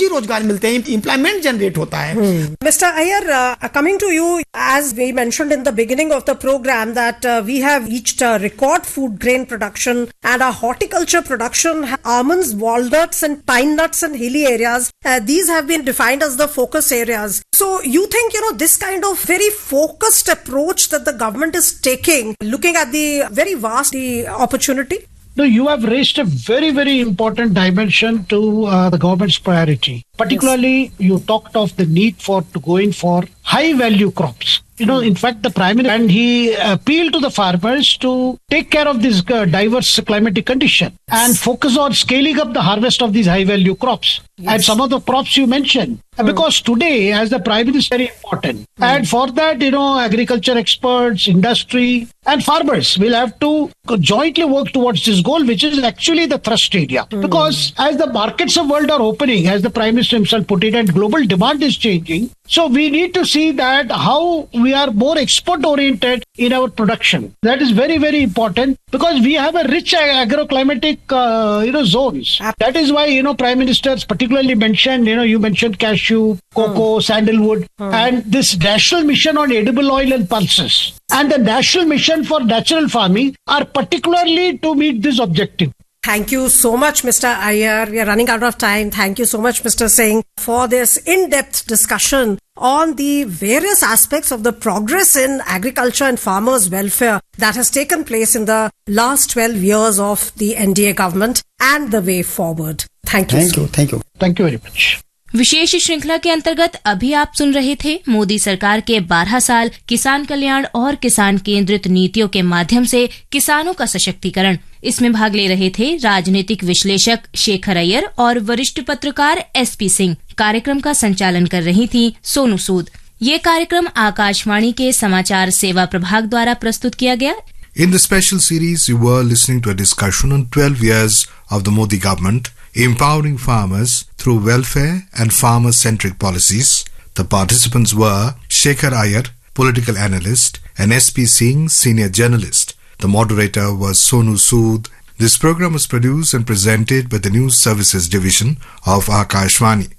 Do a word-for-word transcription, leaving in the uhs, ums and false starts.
रोजगार मिलते हैं, एम्प्लॉयमेंट जनरेट होता है. Mister Iyer, uh, coming to you, as we mentioned in the beginning of the program that uh, we have reached a record food grain production and our horticulture production, almonds, walnuts and pine nuts and hilly areas, uh, these have been defined as the focus areas. So you think, you know, this kind of very focused approach that the government is taking, looking at the very vast the opportunity? No, you have raised a very, very important dimension to uh, the government's priority. Particularly, yes. You talked of the need for to go in for high value crops. You know, in fact, the Prime Minister, and he appealed to the farmers to take care of this uh, diverse climatic condition and focus on scaling up the harvest of these high value crops. Yes. And some of the crops you mentioned. Mm. Because today, as the Prime Minister, is very important. Mm. And for that, you know, agriculture experts, industry and farmers will have to jointly work towards this goal, which is actually the thrust area. Mm. Because as the markets of the world are opening, as the Prime Minister himself put it, and global demand is changing, so we need to see that how we are more export oriented in our production. That is very, very important because we have a rich agroclimatic, uh, you know, zones. That is why, you know, Prime Ministers particularly mentioned, you know, you mentioned cashew, cocoa, hmm. sandalwood, hmm. and this national mission on edible oil and pulses. And the national mission for natural farming are particularly to meet this objective. Thank you so much, Mister Iyer. We are running out of time. Thank you so much, Mister Singh, for this in-depth discussion on the various aspects of the progress in agriculture and farmers' welfare that has taken place in the last twelve years of the N D A government and the way forward. Thank you. Thank you. Thank you. Thank you very much. विशेष श्रृंखला के अंतर्गत अभी आप सुन रहे थे मोदी सरकार के बारह साल किसान कल्याण और किसान केंद्रित नीतियों के माध्यम से किसानों का सशक्तिकरण. इसमें भाग ले रहे थे राजनीतिक विश्लेषक शेखर अय्यर और वरिष्ठ पत्रकार एसपी सिंह. कार्यक्रम का संचालन कर रही थी सोनू सूद. ये कार्यक्रम आकाशवाणी के समाचार सेवा प्रभाग द्वारा प्रस्तुत किया गया. In the special series, you were listening to a discussion on twelve years of the Modi government empowering farmers through welfare and farmer-centric policies. The participants were Shekhar Iyer, political analyst, and S P Singh, senior journalist. The moderator was Sonu Sood. This program was produced and presented by the News Services Division of Akashvani.